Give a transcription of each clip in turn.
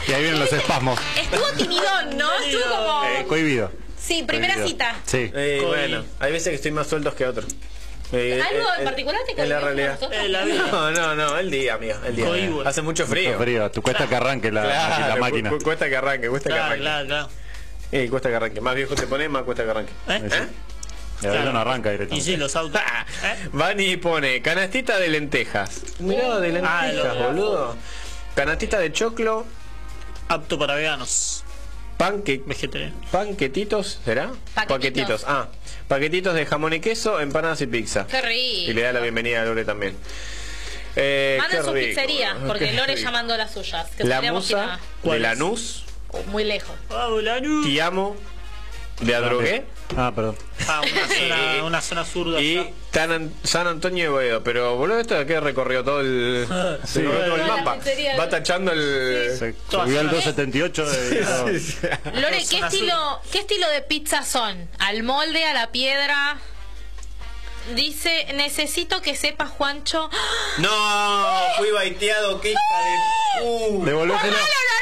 Y ahí vienen los espasmos. Estuvo timidón, ¿no? Estuvo como... Cohibido. Sí, primera cita. Sí. Bueno, hay veces que estoy más sueltos que otros. ¿Algo en particular te en la realidad. No, el día, amigo. El día. Hace mucho frío. Mucho frío. Tú cuesta que arranque la máquina. Cuesta que arranque, cuesta que arranque. Claro. Cuesta que arranque. Más viejo te pones, más cuesta que arranque. Y ahora no arranca directamente. Y sí, los autos. Vani pone canastita de lentejas. Mirá, de lentejas, boludo. Canastita de choclo. Apto para veganos. Vegetariano. Panquetitos, ¿será? Paquetitos. Paquetitos de jamón y queso, empanadas y pizza. Qué rico. Y le da la bienvenida a Lore también. Manden sus pizzerías, porque Lore ya mandó las suyas. Que la musa de Lanús. Muy lejos. Te amo. De Adrogué. Perdón. Una zona sur de y San Antonio de Boedo. Pero boludo, esto de que recorrió todo el, todo el mapa. Va tachando el... Se subió al 278 Lore, ¿qué estilo de pizza son? ¿Al molde, a la piedra? Dice, necesito que sepa, Juancho. No, fui baiteado, qué hija de... Devolvéselo.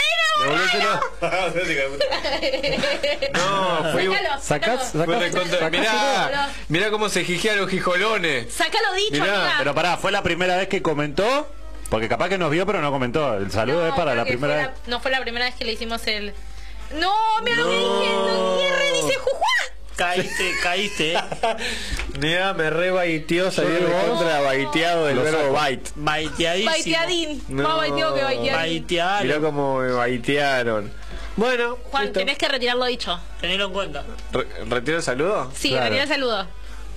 No, fui... Sacás. Mirá cómo se jijean los jijolones. Sácalo dicho, amiga. Pero pará, ¿fue la primera vez que comentó? Porque capaz que nos vio pero no comentó. El saludo es para la primera vez. No fue la primera vez que le hicimos el... No, mira lo que dije. Dice Jujuá. Caíste. Mira, me re baiteó, salió de contra baiteado del verbo bite. Baiteadísimo. Baiteadín. Más baiteado que baiteadín. Mirá cómo me baitearon. Bueno, Juan, tenés que retirar lo dicho. Tenelo en cuenta. ¿Retiro el saludo? Sí, claro. Retira el saludo.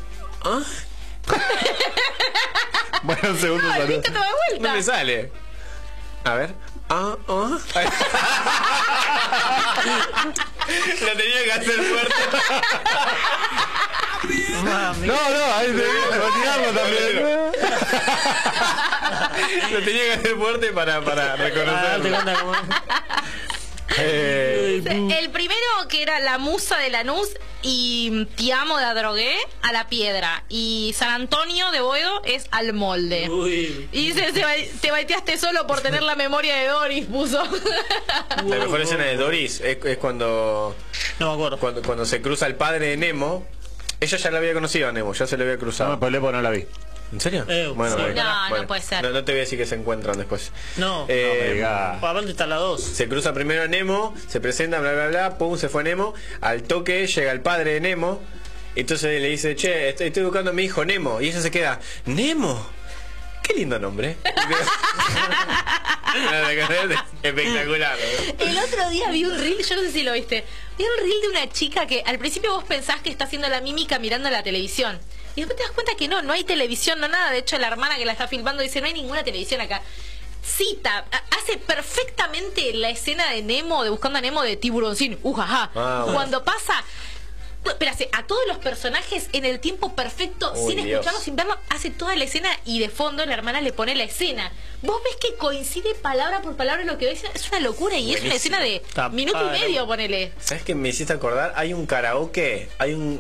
Bueno, un segundo saludo. No me sale. A ver. Lo tenía que hacer fuerte. Ahí debía retirarlo también. Lo tenía que hacer fuerte para reconocerlo. El primero, que era la musa de Lanús, y Te amo de Adrogué, a la piedra, y San Antonio de Boedo es al molde. Y dice, te baiteaste solo por tener la memoria de Doris, puso. La mejor escena de Doris es cuando... No me acuerdo. Cuando se cruza el padre de Nemo. Ella ya la había conocido a Nemo, ya se le había cruzado. No me peleé porque no la vi. ¿En serio? Bueno, sí. No puede ser. No te voy a decir que se encuentran después. No me digas. Aparte está la 2. Se cruza primero a Nemo, se presenta, bla, bla, bla, pum, se fue Nemo. Al toque llega el padre de Nemo. Entonces le dice, che, estoy buscando a mi hijo Nemo. Y ella se queda, ¿Nemo? Qué lindo nombre. Espectacular. El otro día vi un reel, yo no sé si lo viste. Vi un reel de una chica que al principio vos pensás que está haciendo la mímica mirando la televisión. Y después te das cuenta que no hay televisión, no nada. De hecho, la hermana que la está filmando dice, no hay ninguna televisión acá. Cita, hace perfectamente la escena de Nemo, de Buscando a Nemo, de Tiburoncín. Cuando pasa... Pero hace a todos los personajes en el tiempo perfecto, sin escucharlo, sin verlo, hace toda la escena y de fondo la hermana le pone la escena. Vos ves que coincide palabra por palabra lo que ves, es una locura. Y buenísimo. Es una escena de minuto y medio, ponele. ¿Sabes qué me hiciste acordar? Hay un karaoke, hay un...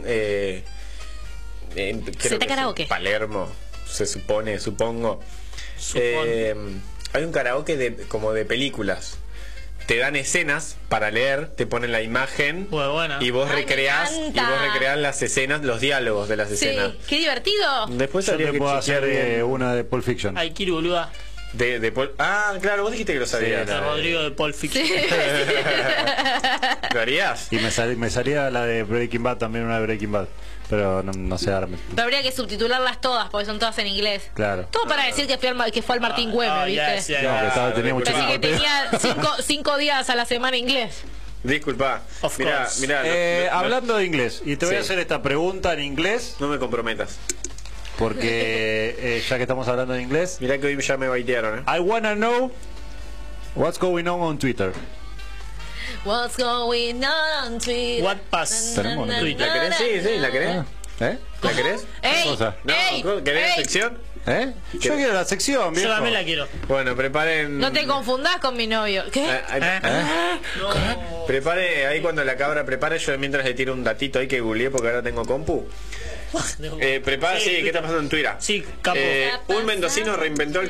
creo que karaoke. Palermo, se supone, supongo. Hay un karaoke como de películas. Te dan escenas para leer, te ponen la imagen y vos recreás las escenas, los diálogos de las escenas. Qué divertido. Después yo te puedo hacer una de Pulp Fiction. Ay, Kiri, boluda. De Paul... claro, vos dijiste que lo sabías. Sí, Rodrigo de Pulp Fiction. Sí. ¿Lo harías? Y me salía la de Breaking Bad, también una de Breaking Bad. Pero no sé ahora. Pero habría que subtitularlas todas, porque son todas en inglés. Claro. Todo para decir que fue al Martín Güemes, ¿viste? Tenía mucho tiempo. Que tenía 5 días a la semana inglés. Disculpa. Mirá, hablando de inglés, y te voy a hacer esta pregunta en inglés. No me comprometas. Porque ya que estamos hablando en inglés, mirá que hoy ya me baitearon, I wanna know what's going on Twitter. What's going on Twitter. What pass. Tenemos Twitter. ¿La querés? Sí, ¿la querés? ¿La querés? ¿Querés sección? Yo quiero la sección, viejo. Yo también la quiero. Bueno, preparen... No te confundás con mi novio. ¿Qué? Prepare, ahí cuando la cabra prepare, yo mientras le tiro un datito ahí que googleé porque ahora tengo compu. Prepara, ¿qué está pasando en Twitter? Sí, capo. Un mendocino reinventó el